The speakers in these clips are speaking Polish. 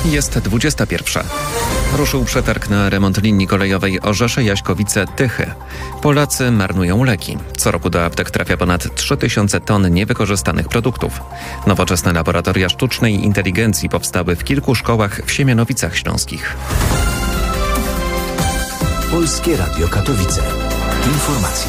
Jest 21. Ruszył przetarg na remont linii kolejowej Orzesze-Jaśkowice-Tychy. Polacy marnują leki. Co roku do aptek trafia ponad 3000 ton niewykorzystanych produktów. Nowoczesne laboratoria sztucznej inteligencji powstały w kilku szkołach w Siemianowicach Śląskich. Polskie Radio Katowice. Informacje.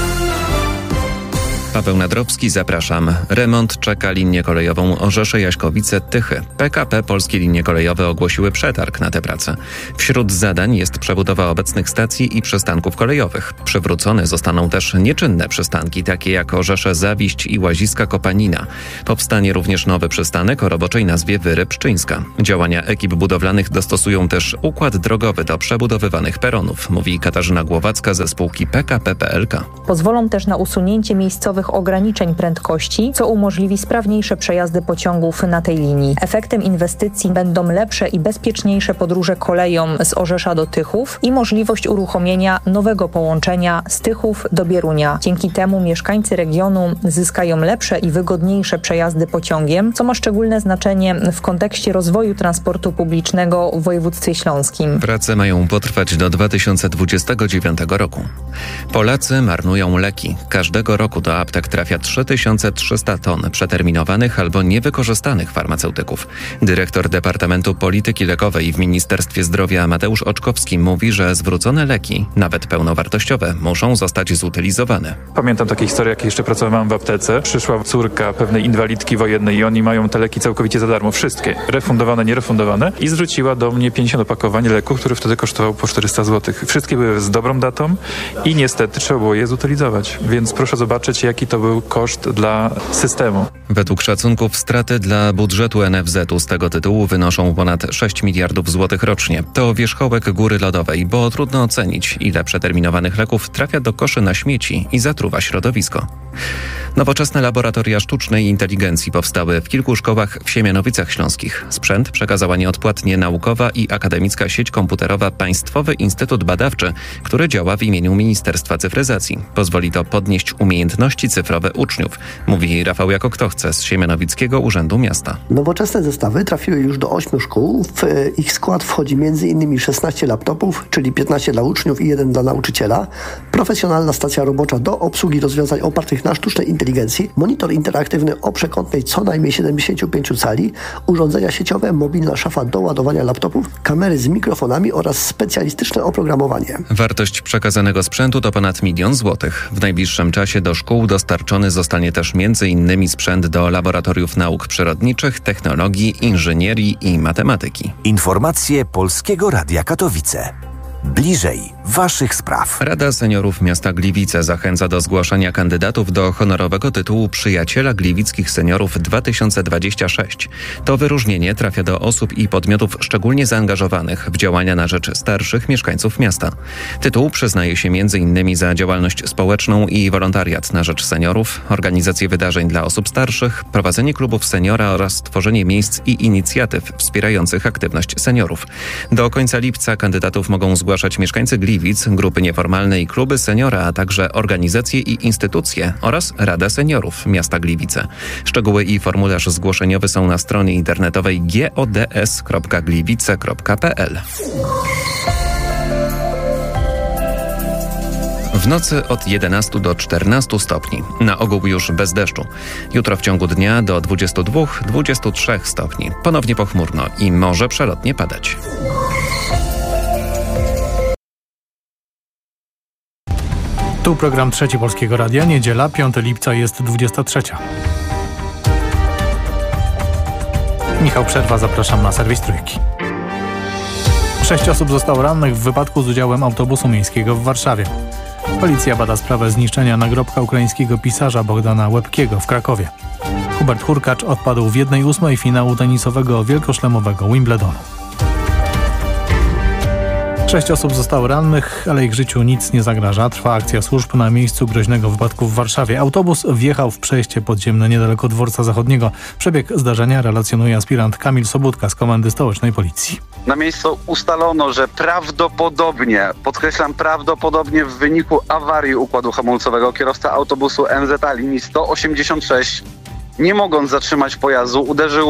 Paweł Nadrowski, zapraszam. Remont czeka linię kolejową Orzesze-Jaśkowice-Tychy. PKP Polskie Linie Kolejowe ogłosiły przetarg na tę pracę. Wśród zadań jest przebudowa obecnych stacji i przystanków kolejowych. Przywrócone zostaną też nieczynne przystanki, takie jak Orzesze-Zawiść i Łaziska-Kopanina. Powstanie również nowy przystanek o roboczej nazwie Wyry-Pszczyńska. Działania ekip budowlanych dostosują też układ drogowy do przebudowywanych peronów, mówi Katarzyna Głowacka ze spółki PKP PLK. Pozwolą też na usunięcie miejscowych ograniczeń prędkości, co umożliwi sprawniejsze przejazdy pociągów na tej linii. Efektem inwestycji będą lepsze i bezpieczniejsze podróże koleją z Orzesza do Tychów i możliwość uruchomienia nowego połączenia z Tychów do Bierunia. Dzięki temu mieszkańcy regionu zyskają lepsze i wygodniejsze przejazdy pociągiem, co ma szczególne znaczenie w kontekście rozwoju transportu publicznego w województwie śląskim. Prace mają potrwać do 2029 roku. Polacy marnują leki. Każdego roku do aptek trafia 3300 ton przeterminowanych albo niewykorzystanych farmaceutyków. Dyrektor Departamentu Polityki Lekowej w Ministerstwie Zdrowia Mateusz Oczkowski mówi, że zwrócone leki, nawet pełnowartościowe, muszą zostać zutylizowane. Pamiętam takie historie, jak jeszcze pracowałem w aptece. Przyszła córka pewnej inwalidki wojennej i oni mają te leki całkowicie za darmo, wszystkie, refundowane, nierefundowane, i zwróciła do mnie 50 opakowań leku, który wtedy kosztował po 400 zł. Wszystkie były z dobrą datą i niestety trzeba było je zutylizować, więc proszę zobaczyć, jaki to był koszt dla systemu. Według szacunków straty dla budżetu NFZ-u z tego tytułu wynoszą ponad 6 miliardów złotych rocznie. To wierzchołek góry lodowej, bo trudno ocenić, ile przeterminowanych leków trafia do koszy na śmieci i zatruwa środowisko. Nowoczesne laboratoria sztucznej inteligencji powstały w kilku szkołach w Siemianowicach Śląskich. Sprzęt przekazała nieodpłatnie naukowa i akademicka sieć komputerowa Państwowy Instytut Badawczy, który działa w imieniu Ministerstwa Cyfryzacji. Pozwoli to podnieść umiejętności cyfrowe uczniów, mówi Rafał Jako-Ktochce z Siemianowickiego Urzędu Miasta. Nowoczesne zestawy trafiły już do 8 szkół. W ich skład wchodzi m.in. 16 laptopów, czyli 15 dla uczniów i 1 dla nauczyciela, profesjonalna stacja robocza do obsługi rozwiązań opartych na sztucznej inteligencji, monitor interaktywny o przekątnej co najmniej 75 cali, urządzenia sieciowe, mobilna szafa do ładowania laptopów, kamery z mikrofonami oraz specjalistyczne oprogramowanie. Wartość przekazanego sprzętu to ponad 1 000 000 złotych. W najbliższym czasie do szkół dostarczony zostanie też m.in. sprzęt do laboratoriów nauk przyrodniczych, technologii, inżynierii i matematyki. Informacje Polskiego Radia Katowice. Bliżej waszych spraw. Rada Seniorów Miasta Gliwice zachęca do zgłaszania kandydatów do honorowego tytułu Przyjaciela Gliwickich Seniorów 2026. To wyróżnienie trafia do osób i podmiotów szczególnie zaangażowanych w działania na rzecz starszych mieszkańców miasta. Tytuł przyznaje się m.in. za działalność społeczną i wolontariat na rzecz seniorów, organizację wydarzeń dla osób starszych, prowadzenie klubów seniora oraz tworzenie miejsc i inicjatyw wspierających aktywność seniorów. Do końca lipca kandydatów mogą zgłaszać mieszkańcy Gliwic, grupy nieformalne i kluby seniora, a także organizacje i instytucje oraz Rada Seniorów Miasta Gliwice. Szczegóły i formularz zgłoszeniowy są na stronie internetowej gods.gliwice.pl. W nocy od 11 do 14 stopni. Na ogół już bez deszczu. Jutro w ciągu dnia do 22-23 stopni. Ponownie pochmurno i może przelotnie padać. Tu program Trzeci Polskiego Radia. Niedziela, 5 lipca jest 23. Michał Przerwa, zapraszam na serwis Trójki. 6 osób zostało rannych w wypadku z udziałem autobusu miejskiego w Warszawie. Policja bada sprawę zniszczenia nagrobka ukraińskiego pisarza Bogdana Łebkiego w Krakowie. Hubert Hurkacz odpadł w 1/8 finału tenisowego wielkoszlemowego Wimbledonu. 6 osób zostało rannych, ale ich życiu nic nie zagraża. Trwa akcja służb na miejscu groźnego wypadku w Warszawie. Autobus wjechał w przejście podziemne niedaleko Dworca Zachodniego. Przebieg zdarzenia relacjonuje aspirant Kamil Sobudka z Komendy Stołecznej Policji. Na miejscu ustalono, że prawdopodobnie, podkreślam prawdopodobnie, w wyniku awarii układu hamulcowego kierowca autobusu MZ linii 186, nie mogąc zatrzymać pojazdu, uderzył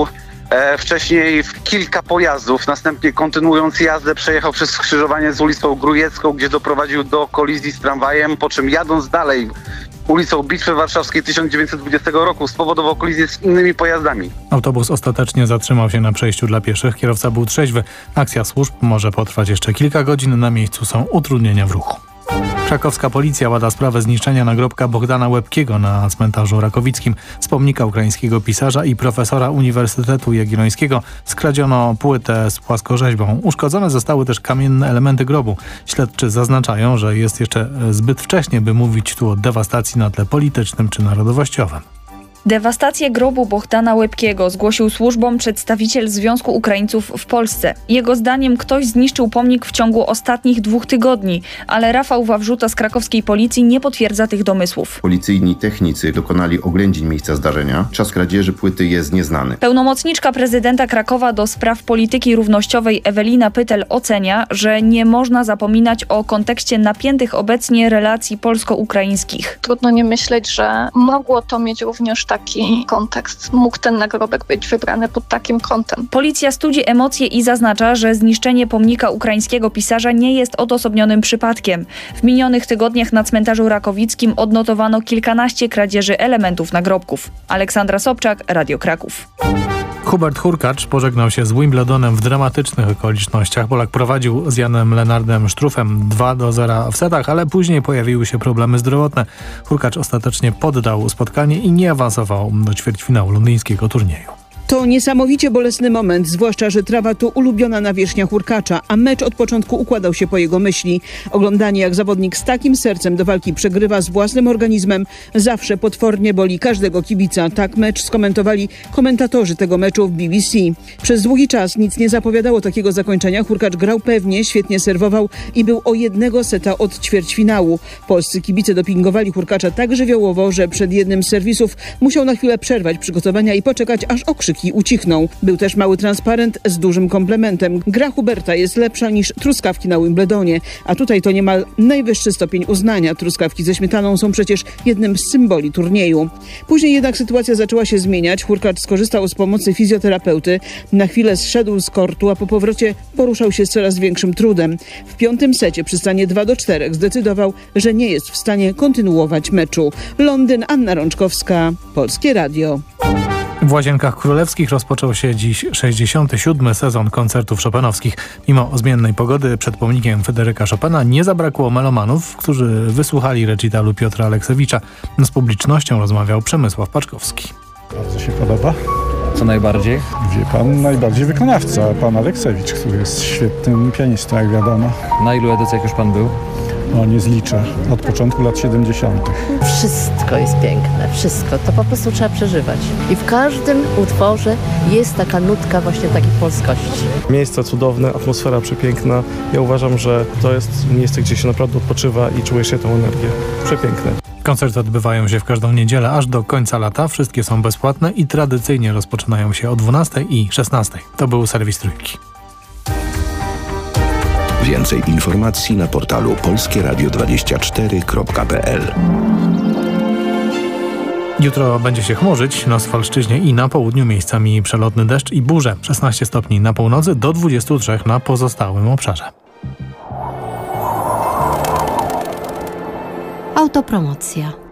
Wcześniej kilka pojazdów, następnie kontynuując jazdę przejechał przez skrzyżowanie z ulicą Grujecką, gdzie doprowadził do kolizji z tramwajem, po czym jadąc dalej ulicą Bitwy Warszawskiej 1920 roku spowodował kolizję z innymi pojazdami. Autobus ostatecznie zatrzymał się na przejściu dla pieszych. Kierowca był trzeźwy. Akcja służb może potrwać jeszcze kilka godzin. Na miejscu są utrudnienia w ruchu. Krakowska policja bada sprawę zniszczenia nagrobka Bohdana Łebkiego na cmentarzu rakowickim. Z pomnika ukraińskiego pisarza i profesora Uniwersytetu Jagiellońskiego skradziono płytę z płaskorzeźbą. Uszkodzone zostały też kamienne elementy grobu. Śledczy zaznaczają, że jest jeszcze zbyt wcześnie, by mówić tu o dewastacji na tle politycznym czy narodowościowym. Dewastację grobu Bohdana Łebkiego zgłosił służbom przedstawiciel Związku Ukraińców w Polsce. Jego zdaniem ktoś zniszczył pomnik w ciągu ostatnich 2 tygodni, ale Rafał Wawrzuta z krakowskiej policji nie potwierdza tych domysłów. Policyjni technicy dokonali oględzin miejsca zdarzenia. Czas kradzieży płyty jest nieznany. Pełnomocniczka prezydenta Krakowa do spraw polityki równościowej Ewelina Pytel ocenia, że nie można zapominać o kontekście napiętych obecnie relacji polsko-ukraińskich. Trudno nie myśleć, że mogło to mieć również taki kontekst. Mógł ten nagrobek być wybrany pod takim kątem. Policja studzi emocje i zaznacza, że zniszczenie pomnika ukraińskiego pisarza nie jest odosobnionym przypadkiem. W minionych tygodniach na cmentarzu rakowickim odnotowano kilkanaście kradzieży elementów nagrobków. Aleksandra Sobczak, Radio Kraków. Hubert Hurkacz pożegnał się z Wimbledonem w dramatycznych okolicznościach. Polak prowadził z Janem Lenardem Struffem 2-0 w setach, ale później pojawiły się problemy zdrowotne. Hurkacz ostatecznie poddał spotkanie i nie awansował do ćwierćfinału londyńskiego turnieju. To niesamowicie bolesny moment, zwłaszcza, że trawa to ulubiona nawierzchnia Hurkacza, a mecz od początku układał się po jego myśli. Oglądanie, jak zawodnik z takim sercem do walki przegrywa z własnym organizmem, zawsze potwornie boli każdego kibica. Tak mecz skomentowali komentatorzy tego meczu w BBC. Przez długi czas nic nie zapowiadało takiego zakończenia. Hurkacz grał pewnie, świetnie serwował i był o 1 seta od ćwierćfinału. Polscy kibice dopingowali Hurkacza tak żywiołowo, że przed jednym z serwisów musiał na chwilę przerwać przygotowania i poczekać, aż okrzyki ucichną. Był też mały transparent z dużym komplementem. Gra Huberta jest lepsza niż truskawki na Wimbledonie, a tutaj to niemal najwyższy stopień uznania. Truskawki ze śmietaną są przecież jednym z symboli turnieju. Później jednak sytuacja zaczęła się zmieniać. Hurkacz skorzystał z pomocy fizjoterapeuty. Na chwilę zszedł z kortu, a po powrocie poruszał się z coraz większym trudem. W 5. secie przy stanie 2-4 zdecydował, że nie jest w stanie kontynuować meczu. Londyn, Anna Rączkowska, Polskie Radio. W Łazienkach Królewskich rozpoczął się dziś 67. sezon koncertów chopinowskich. Mimo zmiennej pogody przed pomnikiem Fryderyka Chopina nie zabrakło melomanów, którzy wysłuchali recitalu Piotra Aleksewicza. Z publicznością rozmawiał Przemysław Paczkowski. Bardzo się podoba. Co najbardziej? Wie pan, najbardziej wykonawca, pan Aleksewicz, który jest świetnym pianistą, jak wiadomo. Na ilu edycjach już pan był? No nie zliczę. Od początku lat 70. Wszystko jest piękne, wszystko. To po prostu trzeba przeżywać. I w każdym utworze jest taka nutka właśnie takiej polskości. Miejsca cudowne, atmosfera przepiękna. Ja uważam, że to jest miejsce, gdzie się naprawdę odpoczywa i czuje się tę energię. Przepiękne. Koncerty odbywają się w każdą niedzielę aż do końca lata. Wszystkie są bezpłatne i tradycyjnie rozpoczynają się o 12 i 16. To był serwis Trójki. Więcej informacji na portalu polskieradio24.pl. Jutro będzie się chmurzyć, na Sfalszczyźnie i na południu miejscami przelotny deszcz i burze. 16 stopni na północy do 23 na pozostałym obszarze. Autopromocja.